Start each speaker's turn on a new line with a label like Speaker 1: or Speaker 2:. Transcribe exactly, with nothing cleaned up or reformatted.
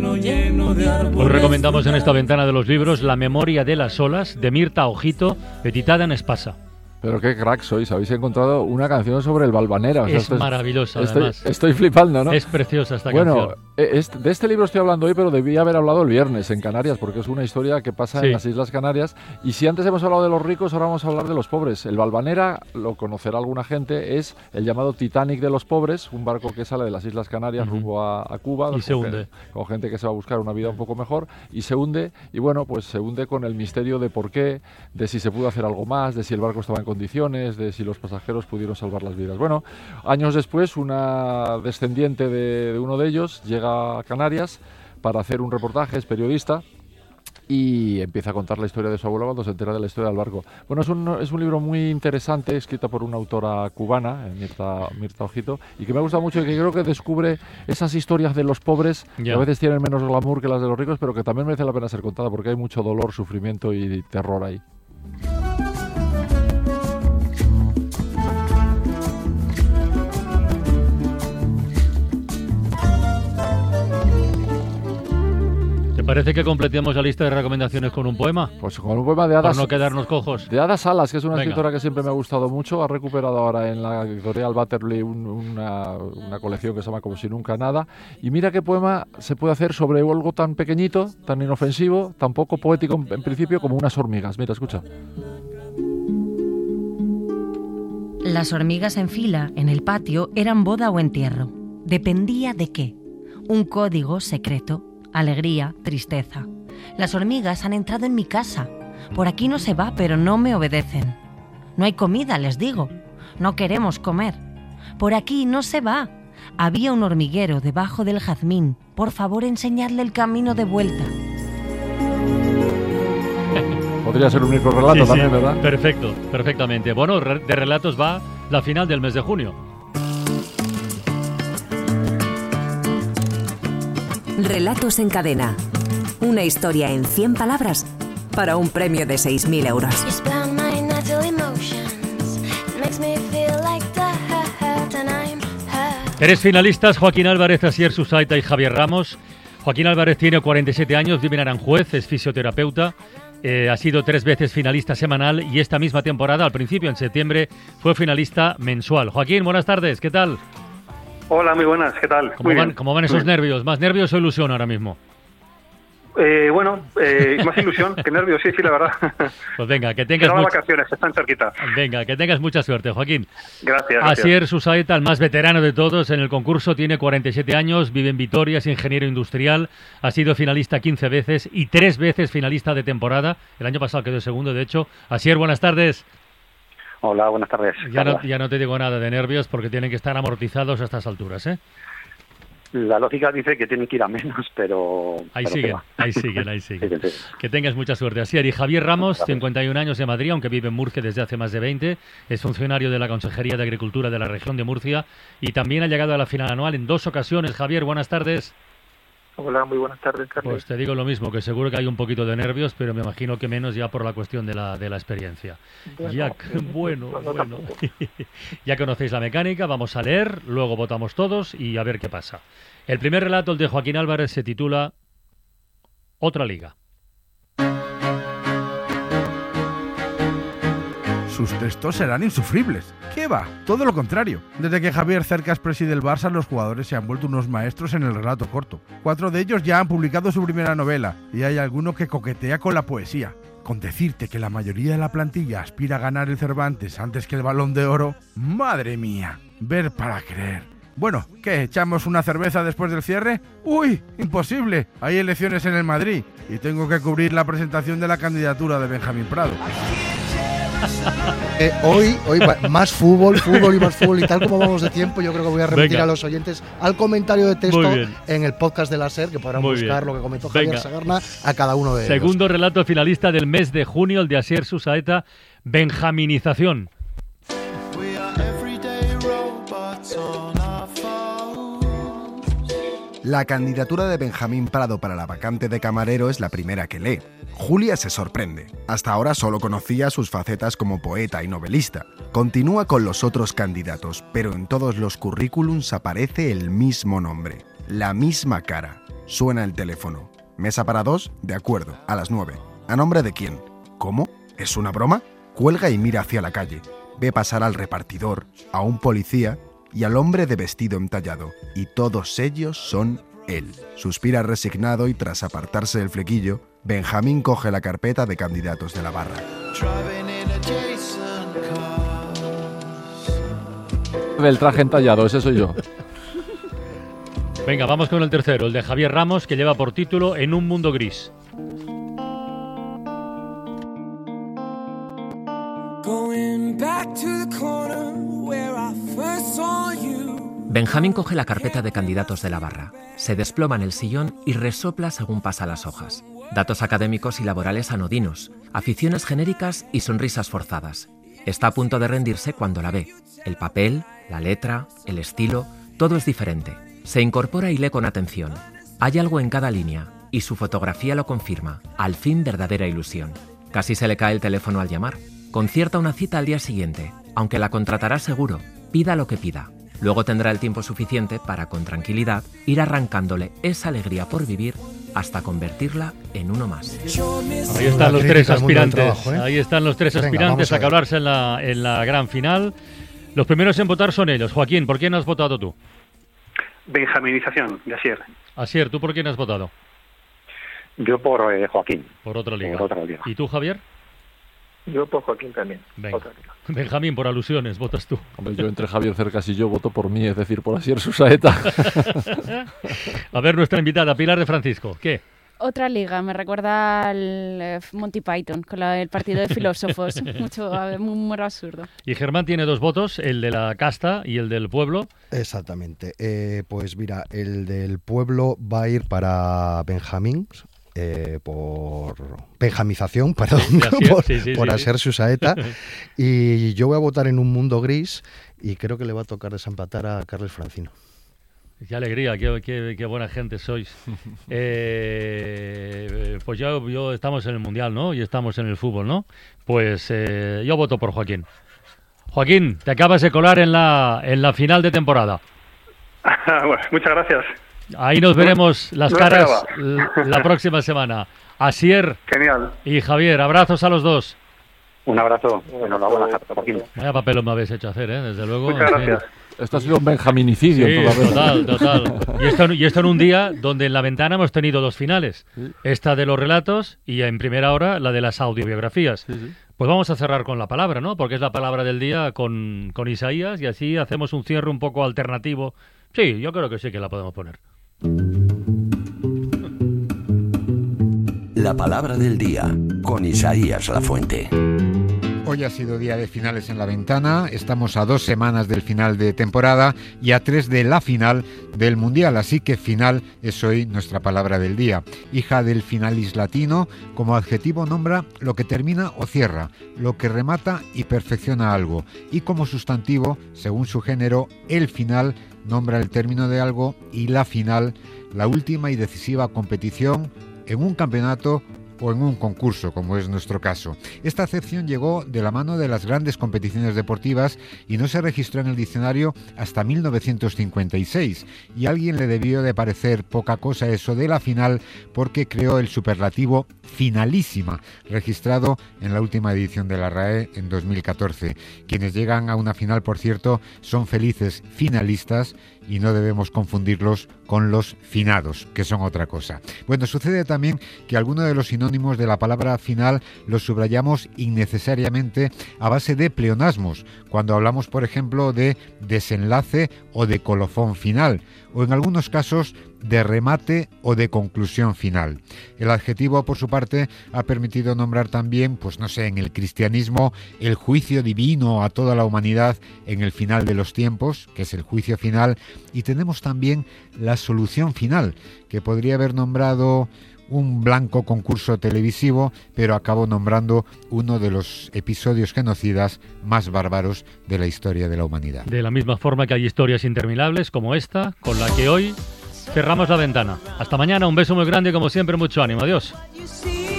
Speaker 1: Hoy recomendamos en esta ventana de los libros La memoria de las olas, de Mirta Ojito, editada en Espasa.
Speaker 2: Pero qué crack sois, habéis encontrado una canción sobre el Valvanera. O sea,
Speaker 1: es
Speaker 2: esto
Speaker 1: maravillosa,
Speaker 2: estoy,
Speaker 1: además.
Speaker 2: Estoy flipando, ¿no?
Speaker 1: Es preciosa esta
Speaker 2: bueno,
Speaker 1: canción.
Speaker 2: Bueno, de este libro estoy hablando hoy, pero debí haber hablado el viernes en Canarias, porque es una historia que pasa sí. en las Islas Canarias. Y si antes hemos hablado de los ricos, ahora vamos a hablar de los pobres. El Valvanera, lo conocerá alguna gente, es el llamado Titanic de los pobres, un barco que sale de las Islas Canarias uh-huh. rumbo a, a Cuba.
Speaker 1: Y se hunde.
Speaker 2: Con gente que se va a buscar una vida un poco mejor, y se hunde, y bueno, pues se hunde con el misterio de por qué, de si se pudo hacer algo más, de si el barco estaba en condiciones, de si los pasajeros pudieron salvar las vidas. Bueno, años después, una descendiente de, de uno de ellos llega a Canarias para hacer un reportaje, es periodista, y empieza a contar la historia de su abuelo cuando se entera de la historia del barco. Bueno, es un, es un libro muy interesante, escrito por una autora cubana, Mirta, Mirta Ojito, y que me gusta mucho y que creo que descubre esas historias de los pobres yeah. que a veces tienen menos glamour que las de los ricos, pero que también merece la pena ser contada porque hay mucho dolor, sufrimiento y terror ahí.
Speaker 1: ¿Te parece que completemos la lista de recomendaciones con un poema?
Speaker 2: Pues con un poema de Ada,
Speaker 1: para no quedarnos cojos.
Speaker 2: De Ada Salas, que es una
Speaker 1: Venga.
Speaker 2: escritora que siempre me ha gustado mucho. Ha recuperado ahora en la editorial Butterley un, una, una colección que se llama Como si nunca nada. Y mira qué poema se puede hacer sobre algo tan pequeñito, tan inofensivo, tan poco poético en, en principio como unas hormigas. Mira, escucha.
Speaker 3: Las hormigas en fila en el patio eran boda o entierro. Dependía de qué. Un código secreto. Alegría, tristeza. Las hormigas han entrado en mi casa. Por aquí no se va, pero no me obedecen. No hay comida, les digo. No queremos comer. Por aquí no se va. Había un hormiguero debajo del jazmín. Por favor, enseñadle el camino de vuelta.
Speaker 2: Podría ser un microrelato
Speaker 1: sí,
Speaker 2: también,
Speaker 1: sí.
Speaker 2: ¿verdad?
Speaker 1: Perfecto, perfectamente. Bueno, de relatos va la final del mes de junio.
Speaker 4: Relatos en cadena. Una historia en cien palabras para un premio de seis mil euros.
Speaker 1: Tres finalistas, Joaquín Álvarez, Asier Susaeta y Javier Ramos. Joaquín Álvarez tiene cuarenta y siete años, vive en Aranjuez, es fisioterapeuta. Eh, ha sido tres veces finalista semanal y esta misma temporada, al principio, en septiembre, fue finalista mensual. Joaquín, buenas tardes, ¿qué tal?
Speaker 5: Hola, muy buenas, ¿qué tal?
Speaker 1: ¿Cómo,
Speaker 5: muy
Speaker 1: van,
Speaker 5: bien.
Speaker 1: ¿Cómo van esos nervios? ¿Más nervios o ilusión ahora mismo?
Speaker 5: Eh, bueno, eh, más ilusión que nervios, sí, sí, la verdad.
Speaker 1: Pues venga, que tengas
Speaker 5: muchas
Speaker 1: much...
Speaker 5: vacaciones, están cerquita.
Speaker 1: Venga, que tengas mucha suerte, Joaquín.
Speaker 5: Gracias.
Speaker 1: Asier Susaeta, el más veterano de todos en el concurso, tiene cuarenta y siete años, vive en Vitoria, es ingeniero industrial, ha sido finalista quince veces y tres veces finalista de temporada. El año pasado quedó segundo, de hecho. Asier, buenas tardes.
Speaker 6: Hola, buenas tardes.
Speaker 1: Ya no, ya no te digo nada de nervios porque tienen que estar amortizados a estas alturas, ¿eh?
Speaker 6: La lógica dice que tienen que ir a menos, pero...
Speaker 1: Ahí
Speaker 6: pero
Speaker 1: siguen, ahí siguen, ahí siguen.
Speaker 6: Sí, sí.
Speaker 1: Que tengas mucha suerte. Asier, y Javier Ramos, cincuenta y un años de Madrid, aunque vive en Murcia desde hace más de veinte, es funcionario de la Consejería de Agricultura de la región de Murcia y también ha llegado a la final anual en dos ocasiones. Javier, buenas tardes.
Speaker 7: Hola, muy buenas tardes, Carlos.
Speaker 1: Pues te digo lo mismo, que seguro que hay un poquito de nervios, pero me imagino que menos ya por la cuestión de la, de la experiencia. Bueno, ya, bueno, bueno. Ya conocéis la mecánica, vamos a leer, luego votamos todos y a ver qué pasa. El primer relato, el de Joaquín Álvarez, se titula Otra Liga.
Speaker 8: Sus textos serán insufribles. ¿Qué va? Todo lo contrario. Desde que Javier Cercas preside el Barça, los jugadores se han vuelto unos maestros en el relato corto. Cuatro de ellos ya han publicado su primera novela y hay alguno que coquetea con la poesía. Con decirte que la mayoría de la plantilla aspira a ganar el Cervantes antes que el Balón de Oro, ¡madre mía! Ver para creer. Bueno, ¿qué? ¿Echamos una cerveza después del cierre? ¡Uy! ¡Imposible! Hay elecciones en el Madrid y tengo que cubrir la presentación de la candidatura de Benjamín Prado.
Speaker 9: Eh, hoy, hoy más fútbol, fútbol y más fútbol y tal como vamos de tiempo, yo creo que voy a remitir
Speaker 1: Venga.
Speaker 9: a los oyentes al comentario de texto
Speaker 1: Muy bien.
Speaker 9: en el podcast de la SER, que podrán
Speaker 1: Muy
Speaker 9: buscar
Speaker 1: bien.
Speaker 9: lo que comentó
Speaker 1: Venga.
Speaker 9: Javier Sagarna a cada uno de ellos.
Speaker 1: Segundo relato finalista del mes de junio, el de Asier Susaeta, Benjaminización.
Speaker 10: La candidatura de Benjamín Prado para la vacante de camarero es la primera que lee. Julia se sorprende. Hasta ahora solo conocía sus facetas como poeta y novelista. Continúa con los otros candidatos, pero en todos los currículums aparece el mismo nombre, la misma cara. Suena el teléfono. Mesa para dos, de acuerdo, a las nueve. ¿A nombre de quién? ¿Cómo? ¿Es una broma? Cuelga y mira hacia la calle. Ve pasar al repartidor, a un policía y al hombre de vestido entallado. Y todos ellos son él. Suspira resignado y tras apartarse del flequillo, Benjamín coge la carpeta de candidatos de la barra.
Speaker 2: Del traje entallado, ese soy yo.
Speaker 1: Venga, vamos con el tercero, el de Javier Ramos, que lleva por título En un mundo gris.
Speaker 11: Benjamín coge la carpeta de candidatos de la barra, se desploma en el sillón y resopla según pasa las hojas. Datos académicos y laborales anodinos, aficiones genéricas y sonrisas forzadas. Está a punto de rendirse cuando la ve. El papel, la letra, el estilo, todo es diferente. Se incorpora y lee con atención. Hay algo en cada línea y su fotografía lo confirma. Al fin, verdadera ilusión. Casi se le cae el teléfono al llamar. Concierta una cita al día siguiente, aunque la contratará seguro, pida lo que pida. Luego tendrá el tiempo suficiente para, con tranquilidad, ir arrancándole esa alegría por vivir hasta convertirla en uno más.
Speaker 1: Ahí están los tres aspirantes.
Speaker 9: Trabajo, ¿eh?
Speaker 1: Ahí están los tres
Speaker 9: Venga,
Speaker 1: aspirantes
Speaker 9: vamos a
Speaker 1: a
Speaker 9: ver.
Speaker 1: colarse en la, en la gran final. Los primeros en votar son ellos. Joaquín, ¿por quién has votado tú?
Speaker 5: Benjaminización, de Asier.
Speaker 1: Asier, ¿tú por quién has votado?
Speaker 6: Yo por eh, Joaquín.
Speaker 1: Por otra liga.
Speaker 6: Por otra liga.
Speaker 1: ¿Y tú, Javier?
Speaker 7: Yo por Joaquín también.
Speaker 1: Venga.
Speaker 7: Otra liga.
Speaker 1: Benjamín, por alusiones, votas tú.
Speaker 2: Hombre, yo entre Javier Cercas y yo voto por mí, es decir, por Asier Susaeta.
Speaker 1: A ver, nuestra invitada, Pilar de Francisco. ¿Qué?
Speaker 12: Otra liga, me recuerda al eh, Monty Python, con la- el partido de filósofos. Mucho a ver, muy humor absurdo.
Speaker 1: Y Germán tiene dos votos, el de la casta y el del pueblo.
Speaker 9: Exactamente. Eh, pues mira, el del pueblo va a ir para Benjamín, eh, por benjamización, perdón,
Speaker 1: De Asier,
Speaker 9: por,
Speaker 1: sí, sí,
Speaker 9: por
Speaker 1: sí,
Speaker 9: Asier
Speaker 1: sí.
Speaker 9: Susaeta. Y yo voy a votar en un mundo gris y creo que le va a tocar desempatar a Carles Francino.
Speaker 1: Qué alegría, qué, qué, qué buena gente sois. Eh, pues yo, yo estamos en el Mundial, ¿no? Y estamos en el fútbol, ¿no? Pues eh, yo voto por Joaquín. Joaquín, te acabas de colar en la, en la final de temporada.
Speaker 5: Bueno, muchas gracias.
Speaker 1: Ahí nos veremos las
Speaker 5: no
Speaker 1: caras
Speaker 5: esperaba.
Speaker 1: l- la próxima semana. Asier
Speaker 5: Genial.
Speaker 1: y Javier, abrazos a los dos.
Speaker 6: Un abrazo. Enhorabuena, Joaquín.
Speaker 1: Vaya papelón me habéis hecho hacer, ¿eh? Desde luego.
Speaker 5: Muchas
Speaker 1: en fin.
Speaker 5: gracias.
Speaker 2: Esto ha sido un benjaminicidio
Speaker 1: Sí,
Speaker 2: en toda regla.
Speaker 1: total, total. Y esto, y esto en un día donde en La Ventana hemos tenido dos finales. Esta de los relatos y en primera hora la de las audiobiografías.
Speaker 2: Sí, sí.
Speaker 1: Pues vamos a cerrar con la palabra, ¿no? Porque es la palabra del día con, con Isaías y así hacemos un cierre un poco alternativo. Sí, yo creo que sí que la podemos poner.
Speaker 13: La palabra del día con Isaías Lafuente.
Speaker 14: Hoy ha sido día de finales en La Ventana, estamos a dos semanas del final de temporada y a tres de la final del Mundial, así que final es hoy nuestra palabra del día. Hija del finalis latino, como adjetivo nombra lo que termina o cierra, lo que remata y perfecciona algo, y como sustantivo, según su género, el final nombra el término de algo y la final, la última y decisiva competición en un campeonato o en un concurso, como es nuestro caso. Esta acepción llegó de la mano de las grandes competiciones deportivas y no se registró en el diccionario hasta mil novecientos cincuenta y seis, y a alguien le debió de parecer poca cosa eso de la final porque creó el superlativo finalísima, registrado en la última edición de la R A E en dos mil catorce. Quienes llegan a una final, por cierto, son felices finalistas y no debemos confundirlos con los finados, que son otra cosa. Bueno, sucede también que algunos de los sinónimos de la palabra final los subrayamos innecesariamente a base de pleonasmos, cuando hablamos, por ejemplo, de desenlace o de colofón final, o en algunos casos de remate o de conclusión final. El adjetivo, por su parte, ha permitido nombrar también, pues no sé, en el cristianismo, el juicio divino a toda la humanidad en el final de los tiempos, que es el juicio final, y tenemos también la solución final, que podría haber nombrado un blanco concurso televisivo, pero acabó nombrando uno de los episodios genocidas más bárbaros de la historia de la humanidad.
Speaker 1: De la misma forma que hay historias interminables como esta, con la que hoy cerramos la ventana. Hasta mañana, un beso muy grande, como siempre, mucho ánimo. Adiós.